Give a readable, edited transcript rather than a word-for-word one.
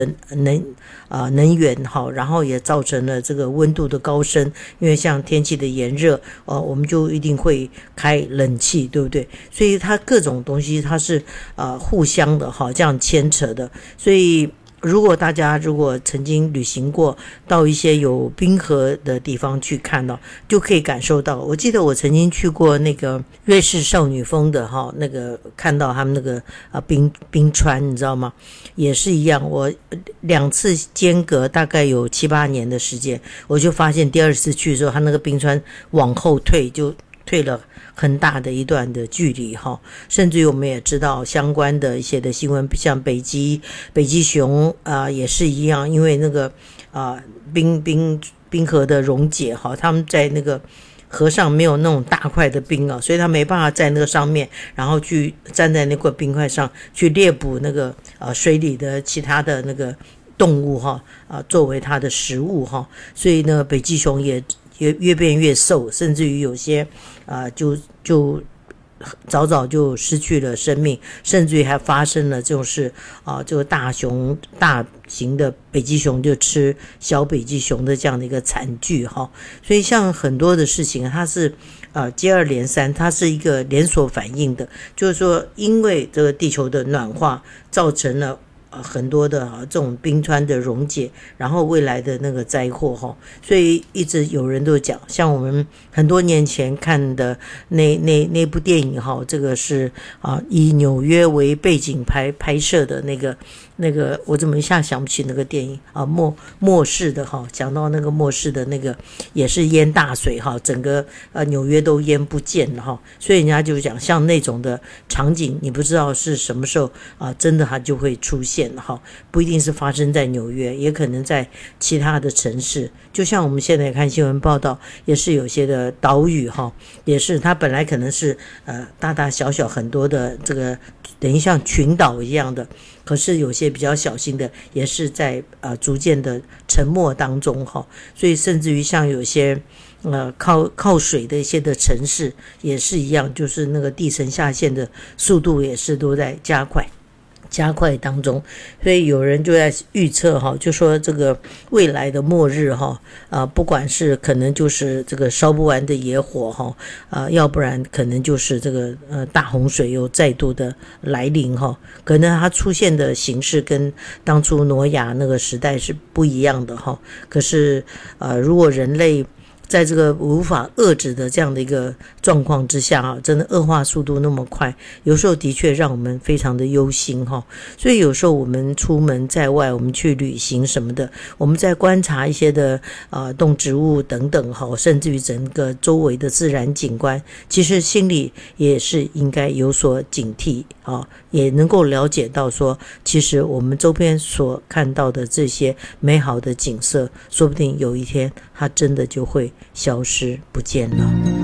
能源哈，然后也造成了这个温度的高升，因为像天气的炎热，我们就一定会开冷气，对不对？所以它各种东西它是互相的哈，这样牵扯的。所以大家如果曾经旅行过到一些有冰河的地方去看到，就可以感受到。我记得我曾经去过那个瑞士少女峰的哈，那个看到他们那个冰川，你知道吗？也是一样，我2次间隔大概有7、8年的时间，我就发现第2次去的时候，它那个冰川往后退，就退了很大的一段的距离哈，甚至于我们也知道相关的一些的新闻，像北极熊也是一样，因为那个冰河的溶解哈，他们在那个河上没有那种大块的冰啊，所以他没办法在那个上面，然后去站在那块冰块上去猎捕那个水里的其他的那个动物哈作为它的食物哈，所以呢北极熊也越变越瘦，甚至于有些就早早就失去了生命，甚至于还发生了这种事这个大型的北极熊就吃小北极熊的这样的一个惨剧哈。所以像很多的事情它是接二连三，它是一个连锁反应的，就是说因为这个地球的暖化造成了很多的这种冰川的溶解，然后未来的那个灾祸哈，所以一直有人都讲，像我们很多年前看的那部电影哈，这个是以纽约为背景拍摄的那个我怎么一下想不起那个电影末世的哈，讲到那个末世的那个也是淹大水哈，整个纽约都淹不见了哈，所以人家就讲像那种的场景，你不知道是什么时候真的它就会出现哈，不一定是发生在纽约，也可能在其他的城市。就像我们现在看新闻报道，也是有些的岛屿哈，也是它本来可能是大大小小很多的这个等于像群岛一样的，可是有些比较小心的也是在逐渐的沉没当中哈，所以甚至于像有些靠水的一些的城市也是一样，就是那个地层下陷的速度也是都在加快当中，所以有人就在预测哈，就说这个未来的末日哈，不管是可能就是这个烧不完的野火哈，要不然可能就是这个大洪水又再度的来临哈，可能它出现的形式跟当初挪亚那个时代是不一样的哈，可是如果人类在这个无法遏制的这样的一个状况之下真的恶化速度那么快，有时候的确让我们非常的忧心所以有时候我们出门在外，我们去旅行什么的，我们在观察一些的动植物等等甚至于整个周围的自然景观，其实心里也是应该有所警惕也能够了解到说，其实我们周边所看到的这些美好的景色，说不定有一天它真的就会消失不见了。